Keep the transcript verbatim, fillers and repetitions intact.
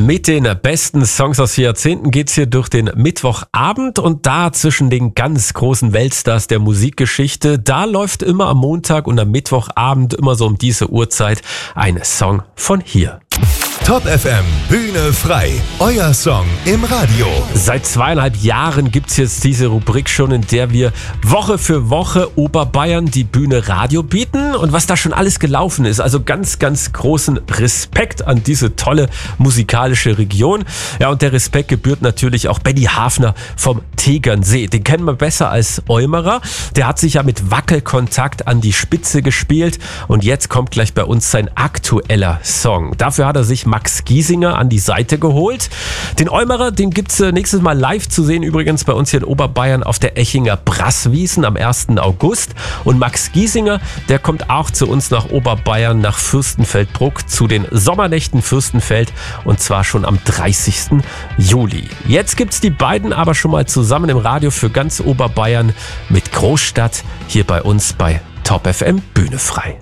Mit den besten Songs aus Jahrzehnten geht's hier durch den Mittwochabend und da zwischen den ganz großen Weltstars der Musikgeschichte, da läuft immer am Montag und am Mittwochabend immer so um diese Uhrzeit ein Song von hier. Top F M, Bühne frei, euer Song im Radio. Seit zweieinhalb Jahren gibt's jetzt diese Rubrik schon, in der wir Woche für Woche Oberbayern die Bühne Radio bieten. Und was da schon alles gelaufen ist, also ganz, ganz großen Respekt an diese tolle musikalische Region. Ja, und der Respekt gebührt natürlich auch Benny Hafner vom Tegernsee. Den kennen wir besser als Eumerer. Der hat sich ja mit Wackelkontakt an die Spitze gespielt und jetzt kommt gleich bei uns sein aktueller Song. Dafür hat er sich Max Giesinger an die Seite geholt. Den Eumerer, den gibt's nächstes Mal live zu sehen, übrigens bei uns hier in Oberbayern auf der Echinger Brasswiesen am ersten August. Und Max Giesinger, der kommt auch zu uns nach Oberbayern, nach Fürstenfeldbruck, zu den Sommernächten Fürstenfeld und zwar schon am dreißigsten Juli. Jetzt gibt's die beiden aber schon mal zusammen im Radio für ganz Oberbayern mit Großstadt hier bei uns bei Top F M Bühne frei.